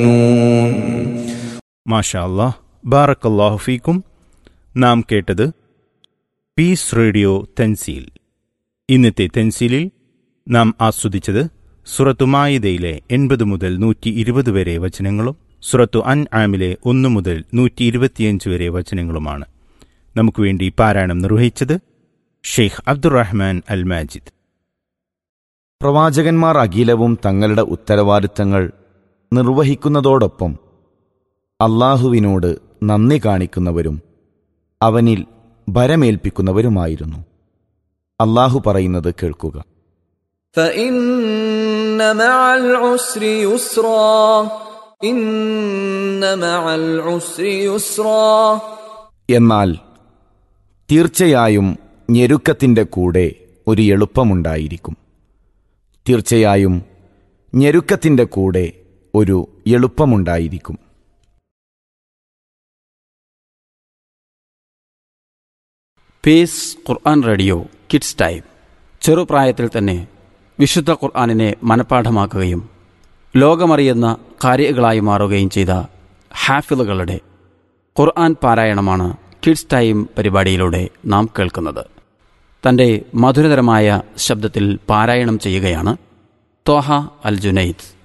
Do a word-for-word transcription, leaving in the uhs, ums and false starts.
മാഷാ അല്ലാഹ്, ബാറക്കല്ലാഹു ഫീക്കും. നാം കേട്ടത് പീസ് റേഡിയോ തൻസീൽ. ഇന്നത്തെ തൻസീലിൽ നാം ആസ്വദിച്ചത് സൂറത്തു മായിദയിലെ എൺപത് മുതൽ നൂറ്റി ഇരുപത് വരെ വചനങ്ങളും സൂറത്തു അൻആമിലെ ഒന്ന് മുതൽ നൂറ്റി ഇരുപത്തിയഞ്ച് വരെ വചനങ്ങളുമാണ്. നമുക്ക് വേണ്ടി പാരായണം നിർവഹിച്ചത് ഷെയ്ഖ് അബ്ദുറഹ്മാൻ അൽ മാജിദ്. പ്രവാചകന്മാർ അഖിലവും തങ്ങളുടെ ഉത്തരവാദിത്തങ്ങൾ നിർവഹിക്കുന്നതോടൊപ്പം അള്ളാഹുവിനോട് നന്ദി കാണിക്കുന്നവരും അവനിൽ ഭരമേൽപ്പിക്കുന്നവരുമായിരുന്നു. അള്ളാഹു പറയുന്നത് കേൾക്കുക. فَإِنَّ مَعَ الْعُسْرِ يُسْرًا إِنَّ مَعَ الْعُسْرِ يُسْرًا. എന്നാൽ തീർച്ചയായും ഞെരുക്കത്തിൻ്റെ കൂടെ ഒരു എളുപ്പമുണ്ടായിരിക്കും. തീർച്ചയായും ഞെരുക്കത്തിൻ്റെ കൂടെ ഒരു എളുപ്പമുണ്ടായിരിക്കും. പീസ് ഖുർആൻ റേഡിയോ കിഡ്സ് ടൈം. ചെറുപ്രായത്തിൽ തന്നെ വിശുദ്ധ ഖുർആനിനെ മനഃപ്പാഠമാക്കുകയും ലോകമറിയുന്ന കാര്യങ്ങളായി മാറുകയും ചെയ്ത ഹാഫിളുകളുടെ ഖുർആൻ പാരായണമാണ് കിഡ്സ് ടൈം പരിപാടിയിലൂടെ നാം കേൾക്കുന്നത്. തൻ്റെ മധുരതരമായ ശബ്ദത്തിൽ പാരായണം ചെയ്യുകയാണ് ത്വഹ അൽ ജുനൈദ്.